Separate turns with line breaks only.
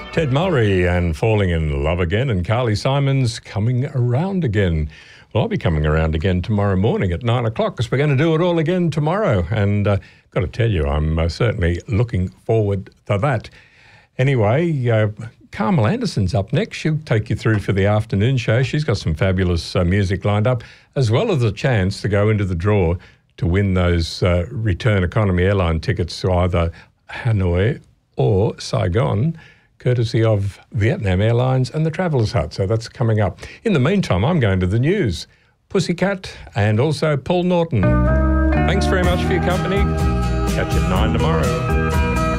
Ted Mulry and Falling in Love Again, and Carly Simon's Coming Around Again. Well, I'll be coming around again tomorrow morning at 9 o'clock because we're going to do it all again tomorrow. And got to tell you, I'm certainly looking forward to that. Anyway, Carmel Anderson's up next. She'll take you through for the afternoon show. She's got some fabulous music lined up, as well as a chance to go into the draw to win those return economy airline tickets to either Hanoi or Saigon, courtesy of Vietnam Airlines and the Travellers Hut. So that's coming up. In the meantime, I'm going to the news. Pussycat and also Paul Norton. Thanks very much for your company. Catch you at 9 tomorrow.